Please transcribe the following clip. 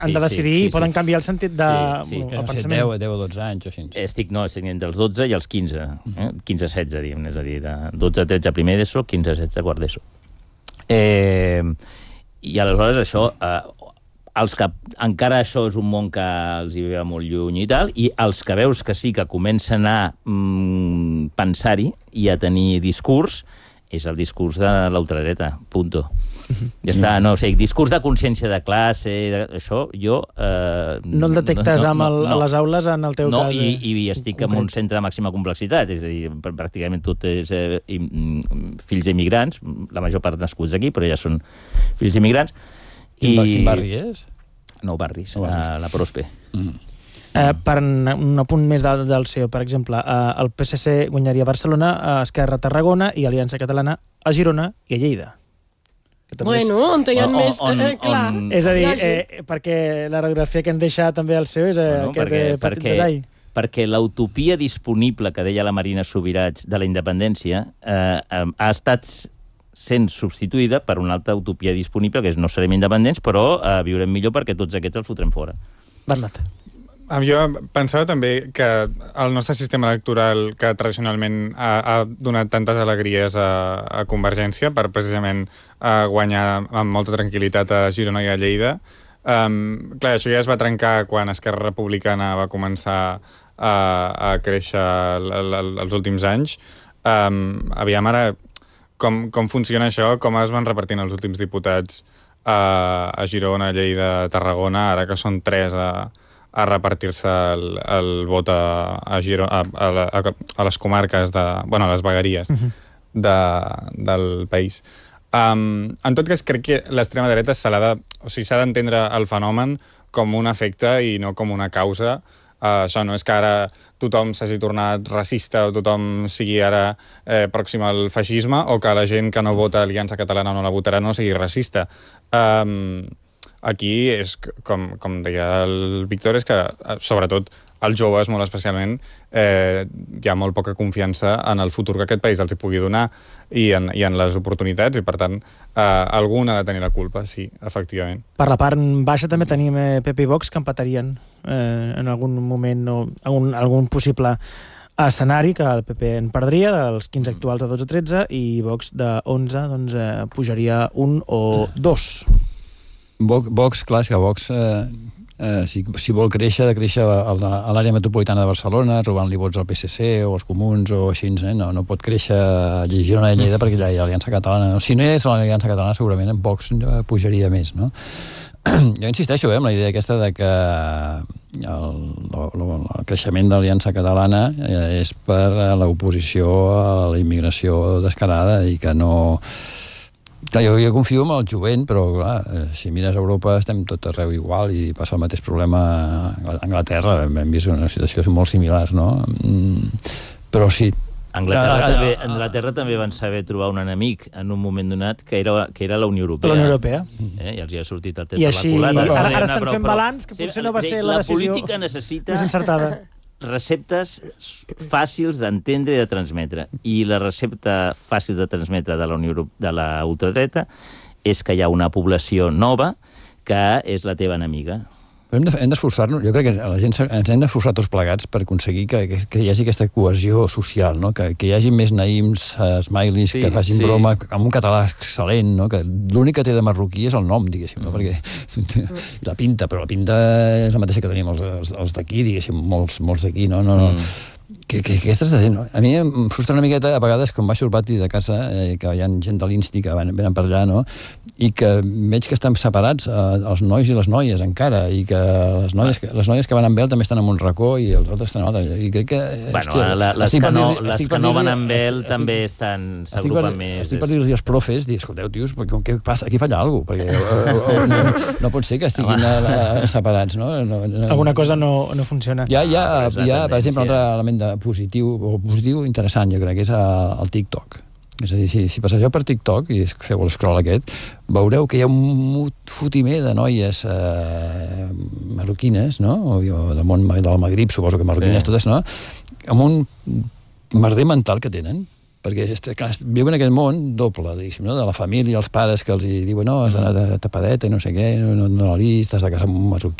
han de decidir i poden canviar el sentit del pensament. 10 o 12 anys o així. Estic entre els 12 i els 15. 15-16, diguem, és a dir, de 12-13 primer d'ESO, 15-16 quart d'ESO. I aleshores això, els que encara això és un món que els hi ve molt lluny i tal, i els que veus que sí que comencen a pensar-hi i a tenir discurs, és el discurs de l'ultradreta, punto. Ja està, no, o sigui, discurs de consciència de classe, això, jo... No el detectes a les aules en el teu cas? No, i estic en un centre de màxima complexitat, és a dir, pràcticament tot és fills d'immigrants, la major part nascuts aquí, però ja són fills d'immigrants. Quin barri és? Nou barris, la Prospe. Per un punt més del CEO, per exemple, el PSC guanyaria a Barcelona, Esquerra a Tarragona i Aliança Catalana a Girona i a Lleida. Bueno, on hi ha més... Clar. És a dir, perquè la radiografia que ens deixa també el CEO és aquest petit detall. Perquè l'utopia disponible que deia la Marina Subirats de la independència ha estat sent substituïda per una altra utopia disponible, que és no serem independents, però viurem millor perquè tots aquests els fotrem fora. Bernat. Jo pensava també que el nostre sistema electoral, que tradicionalment ha donat tantes alegries a Convergència per precisament guanyar amb molta tranquil·litat a Girona i a Lleida, clar, això ja es va trencar quan Esquerra Republicana va començar a créixer els últims anys. Aviam ara com funciona això, com es van repartint els últims diputats a Girona, Lleida, Tarragona, ara que són 3 a repartir-se el vot a les comarques, a les vegueries del país. En tot cas, crec que l'extrema dreta s'ha d'entendre el fenomen com un efecte i no com una causa. Això no és que ara tothom s'hagi tornat racista o tothom sigui ara pròxim al feixisme o que la gent que no vota Aliança Catalana no la votarà no sigui racista. Aquí és, com deia el Víctor, és que sobretot els joves, molt especialment, hi ha molt poca confiança en el futur que aquest país els hi pugui donar i en les oportunitats, i per tant algú ha de tenir la culpa, sí, efectivament. Per la part baixa també tenim PP i Vox que empatarien en algun moment o algun possible escenari, que el PP en perdria dels 15 actuals a 12-13 i Vox de 11 doncs, pujaria 1 o 2. Vox, clar, és que Vox, si vol créixer, ha de créixer a l'àrea metropolitana de Barcelona, robant-li vots al PSC o als Comuns o així, no pot créixer a Girona i Lleida perquè allà hi ha Aliança Catalana. Si no és l'Aliança Catalana, segurament en Vox pujaria més, no? Jo insisteixo amb la idea aquesta de que el creixement de l'Aliança Catalana és per l'oposició a la immigració descarada i que no... Jo confio en el jovent, però clar, si mires a Europa estem tot arreu igual i passa el mateix problema a Anglaterra. Hem vist una situació molt similar, no? Però sí. Anglaterra també van saber trobar un enemic en un moment donat que era la Unió Europea. La Unió Europea. I els hi ha sortit el tet per la culata. Ara estan fent balanç, que potser no va ser la decisió política necessita més encertada. Receptes fàcils d'entendre i de transmetre. I la recepta fàcil de transmetre de la ultradreta és que hi ha una població nova que és la teva enemiga. Però hem d'esforçar-nos, jo crec que la gent ens hem d'esforçar tots plegats per aconseguir que hi hagi aquesta cohesió social, no? Que hi hagi més naïms, smileys, que facin broma amb un català excel·lent, no? Que l'únic que té de marroquí és el nom, diguéssim, no? Perquè la pinta, però la pinta és la mateixa que tenim els d'aquí, diguéssim, molts d'aquí, no? Que aquestes gent, no? A mi em frustra una miqueta a vegades quan baixo al pati de casa, que hi ha gent de l'Insti que venen per allà, no? I que veig que estan separats els nois i les noies encara, i que les noies que van amb vel també estan en un racó i els altres estan en l'altre. I crec que... les que no van amb vel també s'agrupen més. Estic per dir-los als profes, escolteu, tios, què passa? Aquí falla alguna cosa, perquè no pot ser que estiguin separats, no? Alguna cosa no funciona. Hi ha, per exemple, un altre element positiu interessant, jo crec, que és el TikTok. És a dir, si passegeu per TikTok i feu l'escroll aquest, veureu que hi ha un fotimer de noies marroquines, no? O del Magrib, suposo que marroquines totes, no? Amb un merder mental que tenen, perquè clar, viuen en aquest món doble, diguéssim, no? De la família, els pares que els diuen no, has d'anar tapadeta i no sé què, no la vist, has de casar amb un